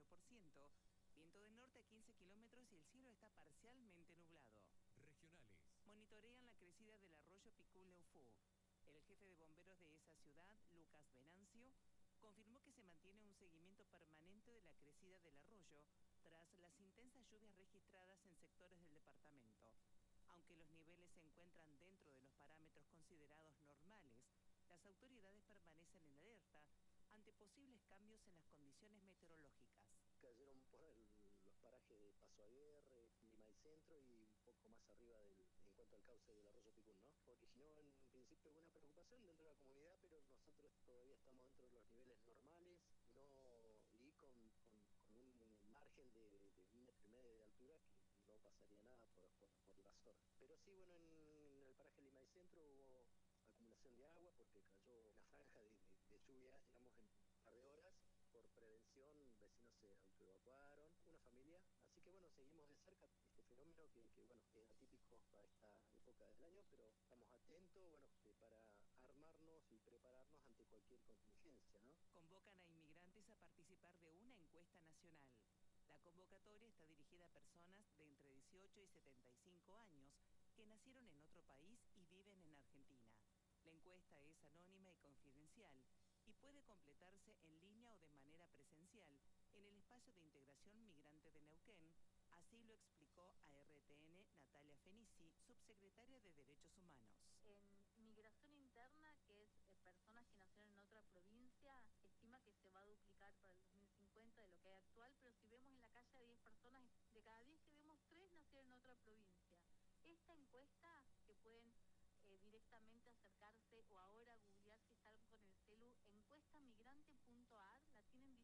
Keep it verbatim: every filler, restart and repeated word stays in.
cuatro por ciento, viento de norte a quince kilómetros y el cielo está parcialmente nublado. Regionales. Monitorean la crecida del arroyo Picú-Leufú. El jefe de bomberos de esa ciudad, Lucas Venancio, confirmó que se mantiene un seguimiento permanente de la crecida del arroyo tras las intensas lluvias registradas en sectores del departamento. Aunque los niveles se encuentran dentro de los parámetros considerados normales, las autoridades permanecen en alerta ante posibles cambios en las condiciones meteorológicas. Cayeron por el, los parajes de Paso Aguirre, Lima y Centro y un poco más arriba del, en cuanto al cauce del arroyo Picún, ¿no? Originó en principio una preocupación dentro de la comunidad, pero nosotros todavía estamos dentro de los niveles normales, no y con, con, con un margen de, de un metro y medio de altura que no pasaría nada por, por, por la zona. Pero sí, bueno, en, en el paraje Lima y Centro hubo acumulación de agua porque cayó una franja de, de, de lluvia, digamos, en un par de horas. Por prevención, vecinos se autoevacuaron, una familia, así que bueno, seguimos de cerca este fenómeno que, que bueno, es atípico para esta época del año, pero estamos atentos, bueno, para armarnos y prepararnos ante cualquier contingencia, ¿no? Convocan a inmigrantes a participar de una encuesta nacional. La convocatoria está dirigida a personas de entre dieciocho y setenta y cinco años que nacieron en otro país y viven en Argentina. La encuesta es anónima y confidencial y puede completarse en línea o de manera presencial en el espacio de integración migrante de Neuquén. Así lo explicó a R T N Natalia Fenici, subsecretaria de Derechos Humanos. En migración interna, que es eh, personas que nacieron en otra provincia, estima que se va a duplicar para el dos mil cincuenta de lo que hay actual, pero si vemos en la calle a diez personas, de cada diez que vemos, tres nacieron en otra provincia. Esta encuesta, que pueden eh, directamente acercarse o ahora